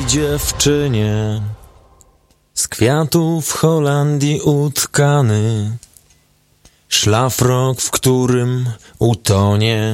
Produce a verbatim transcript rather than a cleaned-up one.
dziewczynie z kwiatów Holandii utkany, szlafrok, w którym utonie